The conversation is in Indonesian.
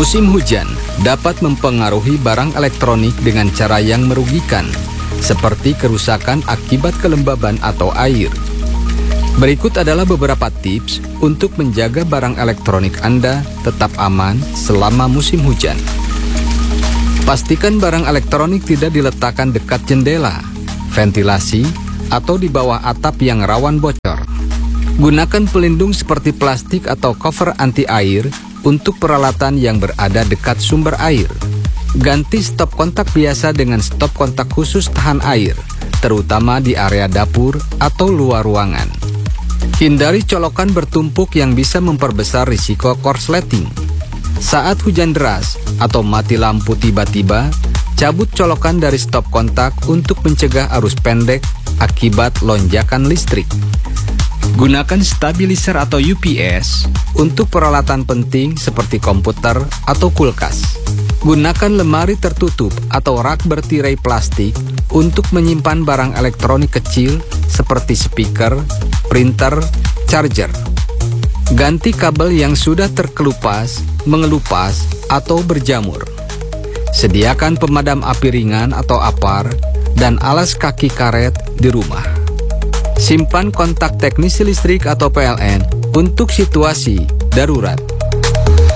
Musim hujan dapat mempengaruhi barang elektronik dengan cara yang merugikan, seperti kerusakan akibat kelembaban atau air. Berikut adalah beberapa tips untuk menjaga barang elektronik Anda tetap aman selama musim hujan. Pastikan barang elektronik tidak diletakkan dekat jendela, ventilasi, atau di bawah atap yang rawan bocor. Gunakan pelindung seperti plastik atau cover anti air untuk peralatan yang berada dekat sumber air. Ganti stop kontak biasa dengan stop kontak khusus tahan air, terutama di area dapur atau luar ruangan. Hindari colokan bertumpuk yang bisa memperbesar risiko korsleting. Saat hujan deras atau mati lampu tiba-tiba, cabut colokan dari stop kontak untuk mencegah arus pendek akibat lonjakan listrik. Gunakan stabilizer atau UPS untuk peralatan penting seperti komputer atau kulkas. Gunakan lemari tertutup atau rak bertirai plastik untuk menyimpan barang elektronik kecil seperti speaker, printer, charger. Ganti kabel yang sudah terkelupas, mengelupas, atau berjamur. Sediakan pemadam api ringan atau APAR dan alas kaki karet di rumah. Simpan kontak teknisi listrik atau PLN untuk situasi darurat.